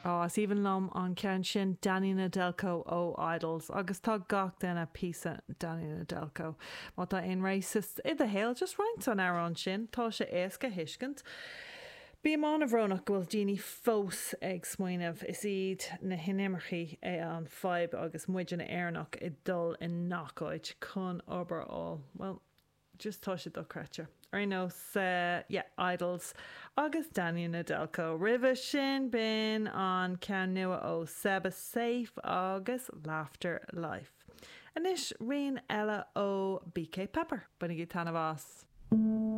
Even lom an cean sin Danny Nadelko ó Idols agus tá gach denna písa Danny Nadelko. Má tá ein racist I a héil just roint an airán sin tá sé éasca hiiscint. Bí am an bhrónach gohfuil Jeannie fós ag smaoineh is iad na hinimimechaí an feib agus muidir na airnach I dul in nacháid chun obair á. Well, just tá sé do creite. I know, Idols agus Danny Nadelko. River sin bin on cean nua ó Seba Safe agus Laughter Life. Anis rion ella ó BK Pepper. Bunig I tanna vás.